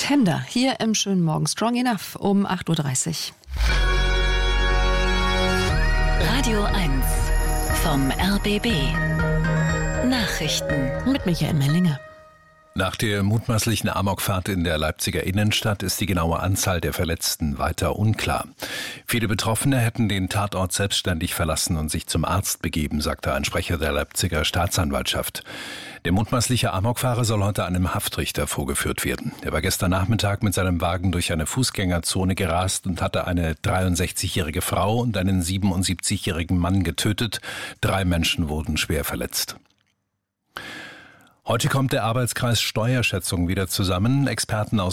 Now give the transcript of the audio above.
Tender hier im schönen Morgen. Strong Enough um 8.30 Uhr. Radio 1 vom RBB. Nachrichten Mit Michael Mellinger. Nach der mutmaßlichen Amokfahrt in der Leipziger Innenstadt ist die genaue Anzahl der Verletzten weiter unklar. Viele Betroffene hätten den Tatort selbstständig verlassen und sich zum Arzt begeben, sagte ein Sprecher der Leipziger Staatsanwaltschaft. Der mutmaßliche Amokfahrer soll heute einem Haftrichter vorgeführt werden. Er war gestern Nachmittag mit seinem Wagen durch eine Fußgängerzone gerast und hatte eine 63-jährige Frau und einen 77-jährigen Mann getötet. 3 Menschen wurden schwer verletzt. Heute kommt der Arbeitskreis Steuerschätzung wieder zusammen. Experten aus